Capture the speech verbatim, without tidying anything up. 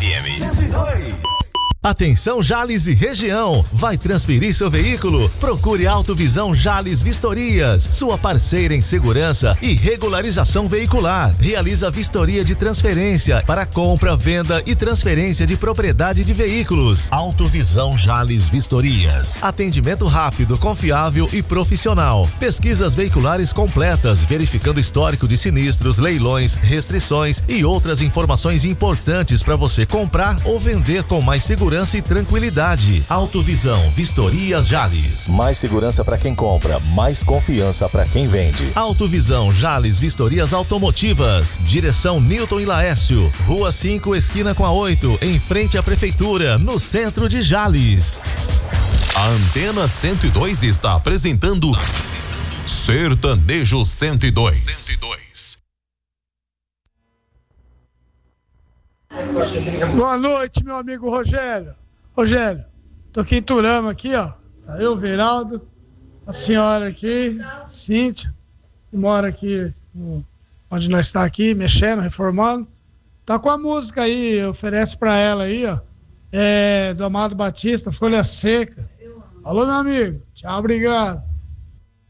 F M cento e dois. Atenção Jales e região, vai transferir seu veículo? Procure Autovisão Jales Vistorias, sua parceira em segurança e regularização veicular. Realiza vistoria de transferência para compra, venda e transferência de propriedade de veículos. Autovisão Jales Vistorias. Atendimento rápido, confiável e profissional. Pesquisas veiculares completas, verificando histórico de sinistros, leilões, restrições e outras informações importantes para você comprar ou vender com mais segurança e tranquilidade. Autovisão Vistorias Jales. Mais segurança para quem compra, mais confiança para quem vende. Autovisão Jales Vistorias Automotivas. Direção Newton e Laércio. Rua cinco, esquina com a oito, em frente à prefeitura, no centro de Jales. A Antena cento e dois está apresentando Sertanejo cento e dois. cento e dois. Boa noite, meu amigo Rogério. Rogério, tô aqui em Turama, aqui, ó. Tá eu, Veraldo, a senhora aqui, Cíntia, que mora aqui onde nós está aqui, mexendo, reformando. Tá com a música aí, oferece pra ela aí, ó. É, do Amado Batista, Folha Seca. Alô, meu amigo. Tchau, obrigado.